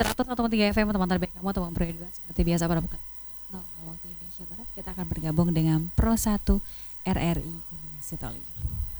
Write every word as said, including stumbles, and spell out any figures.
seratus satu koma tiga F M teman terbaik kamu teman Pro dua seperti biasa pada pukul nol nol waktu Indonesia Barat kita akan bergabung dengan Pro satu R R I Gunung Sitoli.